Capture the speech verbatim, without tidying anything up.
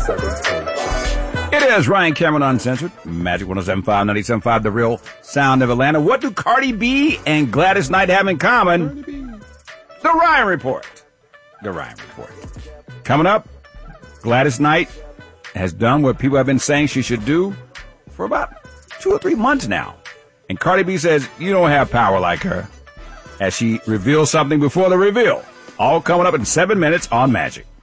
It is Ryan Cameron Uncensored, Magic one oh seven point five, ninety-seven point five, The Real Sound of Atlanta. What do Cardi B and Gladys Knight have in common? The Ryan Report. The Ryan Report. Coming up, Gladys Knight has done what people have been saying she should do for about two or three months now. And Cardi B says, you don't have power like her, as she reveals something before the reveal. All coming up in seven minutes on Magic.